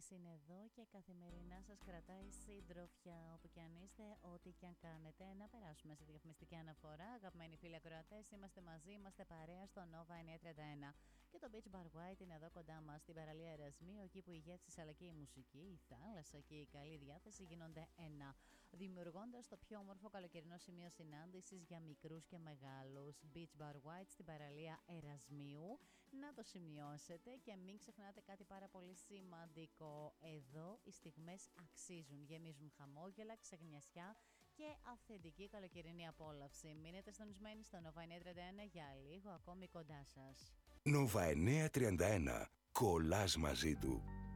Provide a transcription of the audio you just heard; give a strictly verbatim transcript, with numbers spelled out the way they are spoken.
Μανώλης είναι εδώ και καθημερινά σας κρατάει συντροφιά όπου και αν είστε, ό,τι και αν κάνετε. Να περάσουμε σε διαφημιστική αναφορά. Αγαπημένοι φίλοι ακροατές, είμαστε μαζί, είμαστε παρέα στο Nova εννιακόσια τριάντα ένα. Και το Beach Bar White είναι εδώ κοντά μας στην παραλία Ερασμίου, εκεί που οι γεύσεις αλλά και η μουσική, η θάλασσα και η καλή διάθεση γίνονται ένα, δημιουργώντας το πιο όμορφο καλοκαιρινό σημείο συνάντησης για μικρούς και μεγάλους. Beach Bar White στην παραλία Ερασμίου. Να το σημειώσετε και μην ξεχνάτε κάτι πάρα πολύ σημαντικό. Εδώ οι στιγμές αξίζουν, γεμίζουν χαμόγελα, ξεγνιασιά και αυθεντική καλοκαιρινή απόλαυση. Μείνετε συντονισμένοι στο Nova εννιακόσια τριάντα ένα για λίγο ακόμη κοντά σας. Nova εννιακόσια τριάντα ένα. Κολλάς μαζί του.